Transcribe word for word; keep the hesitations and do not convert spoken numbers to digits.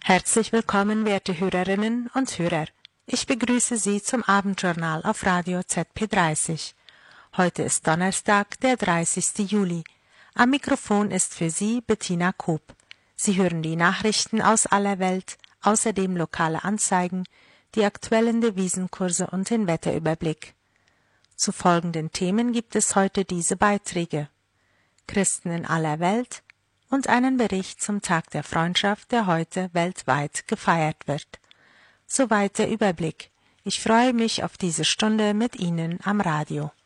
Herzlich willkommen, werte Hörerinnen und Hörer. Ich begrüße Sie zum Abendjournal auf Radio Z P dreißig. Heute ist Donnerstag, der dreißigste Juli. Am Mikrofon ist für Sie Bettina Koop. Sie hören die Nachrichten aus aller Welt, außerdem lokale Anzeigen, die aktuellen Devisenkurse und den Wetterüberblick. Zu folgenden Themen gibt es heute diese Beiträge: Christen in aller Welt und einen Bericht zum Tag der Freundschaft, der heute weltweit gefeiert wird. Soweit der Überblick. Ich freue mich auf diese Stunde mit Ihnen am Radio.